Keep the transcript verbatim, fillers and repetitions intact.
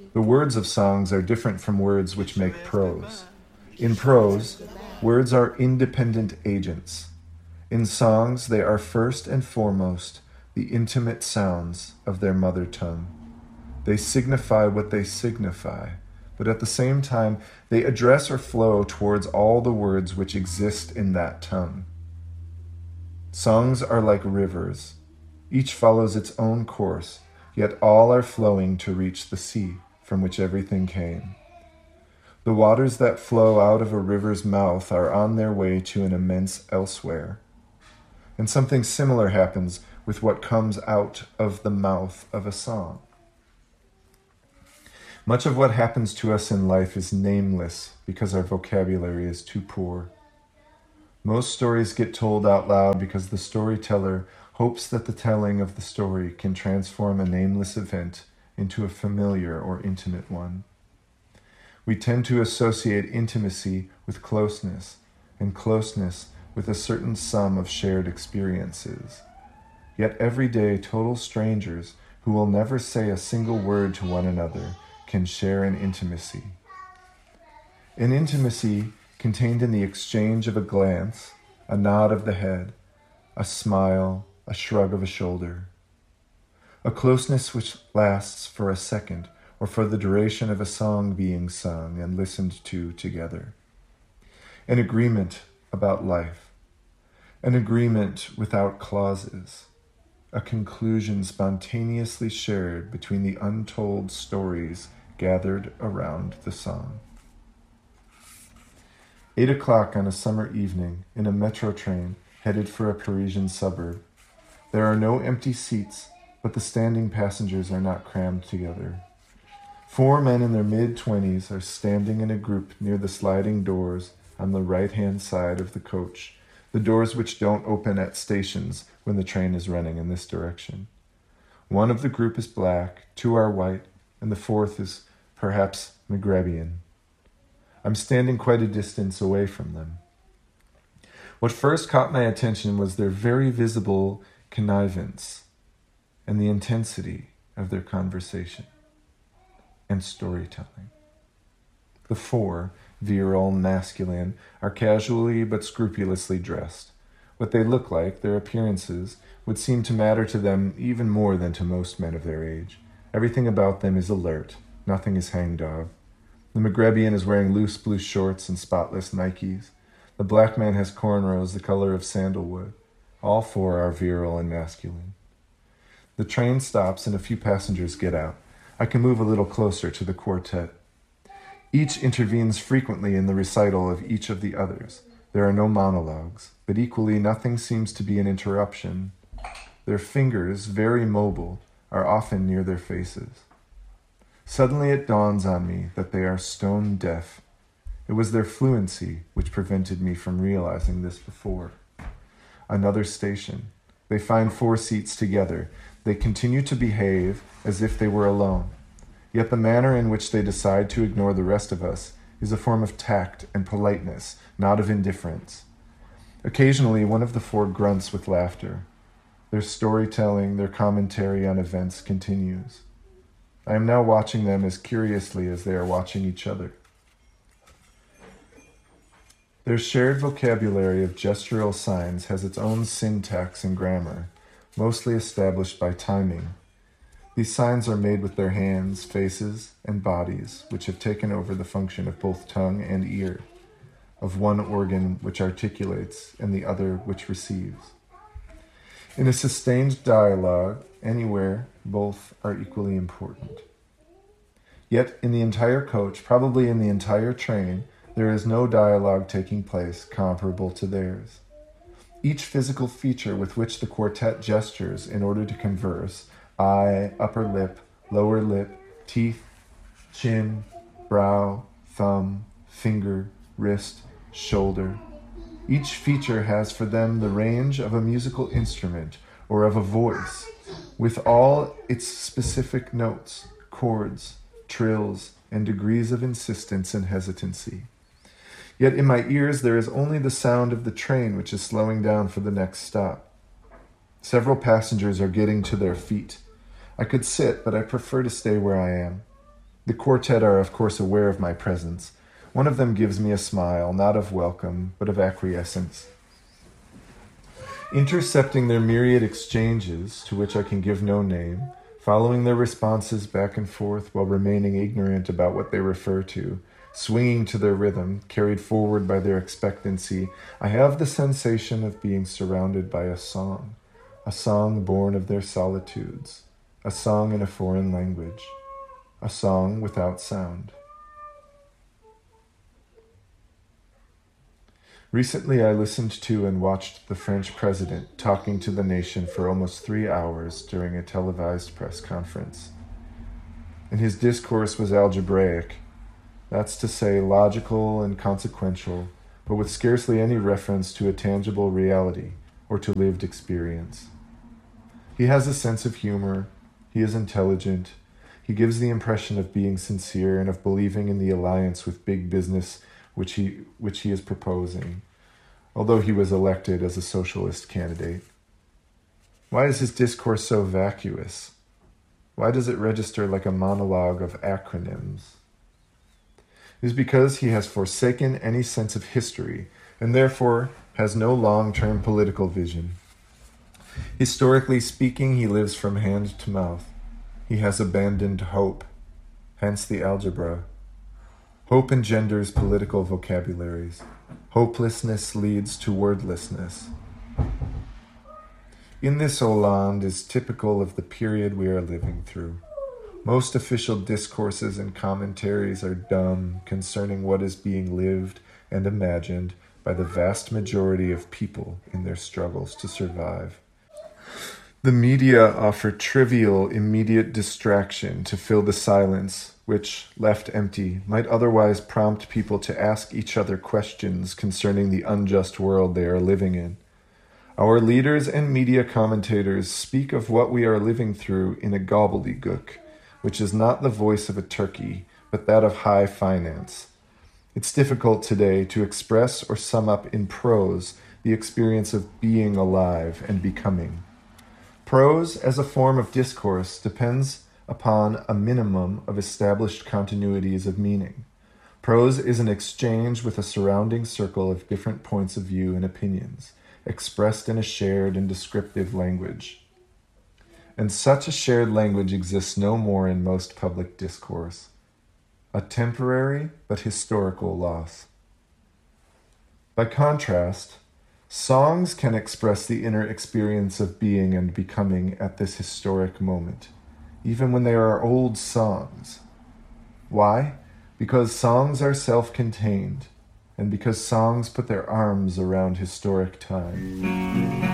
The words of songs are different from words which make prose. In prose, words are independent agents. In songs, they are first and foremost the intimate sounds of their mother tongue. They signify what they signify, but at the same time, they address or flow towards all the words which exist in that tongue. Songs are like rivers. Each follows its own course, yet all are flowing to reach the sea from which everything came. The waters that flow out of a river's mouth are on their way to an immense elsewhere. And something similar happens with what comes out of the mouth of a song. Much of what happens to us in life is nameless because our vocabulary is too poor. Most stories get told out loud because the storyteller hopes that the telling of the story can transform a nameless event into a familiar or intimate one. We tend to associate intimacy with closeness, and closeness with a certain sum of shared experiences. Yet everyday total strangers who will never say a single word to one another can share an intimacy. An intimacy contained in the exchange of a glance, a nod of the head, a smile, a shrug of a shoulder. A closeness which lasts for a second or for the duration of a song being sung and listened to together. An agreement about life. An agreement without clauses. A conclusion spontaneously shared between the untold stories gathered around the song. Eight o'clock on a summer evening in a metro train headed for a Parisian suburb. There are no empty seats, but the standing passengers are not crammed together. Four men in their mid-twenties are standing in a group near the sliding doors on the right-hand side of the coach, the doors which don't open at stations when the train is running in this direction. One of the group is black, two are white, and the fourth is perhaps Maghrebian. I'm standing quite a distance away from them. What first caught my attention was their very visible connivance and the intensity of their conversation and storytelling. The four, virile, masculine, are casually but scrupulously dressed. What they look like, their appearances, would seem to matter to them even more than to most men of their age. Everything about them is alert. Nothing is hangdog. The Maghrebian is wearing loose blue shorts and spotless Nikes. The black man has cornrows the color of sandalwood. All four are virile and masculine. The train stops and a few passengers get out. I can move a little closer to the quartet. Each intervenes frequently in the recital of each of the others. There are no monologues, but equally nothing seems to be an interruption. Their fingers, very mobile, are often near their faces. Suddenly it dawns on me that they are stone deaf. It was their fluency which prevented me from realizing this before. Another station. They find four seats together. They continue to behave as if they were alone. Yet the manner in which they decide to ignore the rest of us is a form of tact and politeness, not of indifference. Occasionally, one of the four grunts with laughter. Their storytelling, their commentary on events continues. I am now watching them as curiously as they are watching each other. Their shared vocabulary of gestural signs has its own syntax and grammar, mostly established by timing. These signs are made with their hands, faces, and bodies, which have taken over the function of both tongue and ear, of one organ which articulates and the other which receives. In a sustained dialogue, anywhere, both are equally important. Yet in the entire coach, probably in the entire train, there is no dialogue taking place comparable to theirs. Each physical feature with which the quartet gestures in order to converse, eye, upper lip, lower lip, teeth, chin, brow, thumb, finger, wrist, shoulder. Each feature has for them the range of a musical instrument or of a voice, with all its specific notes, chords, trills, and degrees of insistence and hesitancy. Yet in my ears there is only the sound of the train which is slowing down for the next stop. Several passengers are getting to their feet. I could sit, but I prefer to stay where I am. The quartet are, of course, aware of my presence. One of them gives me a smile, not of welcome, but of acquiescence. Intercepting their myriad exchanges, to which I can give no name, following their responses back and forth while remaining ignorant about what they refer to, swinging to their rhythm, carried forward by their expectancy, I have the sensation of being surrounded by a song, a song born of their solitudes, a song in a foreign language, a song without sound. Recently, I listened to and watched the French president talking to the nation for almost three hours during a televised press conference. And his discourse was algebraic, that's to say logical and consequential, but with scarcely any reference to a tangible reality or to lived experience. He has a sense of humor, he is intelligent, he gives the impression of being sincere and of believing in the alliance with big business which he which he is proposing, although he was elected as a socialist candidate. Why is his discourse so vacuous? Why does it register like a monologue of acronyms? It is because he has forsaken any sense of history, and therefore has no long-term political vision. Historically speaking, he lives from hand to mouth. He has abandoned hope, hence the algebra. Hope engenders political vocabularies. Hopelessness leads to wordlessness. In this Hollande is typical of the period we are living through. Most official discourses and commentaries are dumb concerning what is being lived and imagined by the vast majority of people in their struggles to survive. The media offer trivial, immediate distraction to fill the silence which, left empty, might otherwise prompt people to ask each other questions concerning the unjust world they are living in. Our leaders and media commentators speak of what we are living through in a gobbledygook, which is not the voice of a turkey, but that of high finance. It's difficult today to express or sum up in prose the experience of being alive and becoming. Prose, as a form of discourse, depends upon a minimum of established continuities of meaning. Prose is an exchange with a surrounding circle of different points of view and opinions, expressed in a shared and descriptive language. And such a shared language exists no more in most public discourse, a temporary but historical loss. By contrast, songs can express the inner experience of being and becoming at this historic moment, even when they are old songs. Why? Because songs are self-contained, and because songs put their arms around historic time.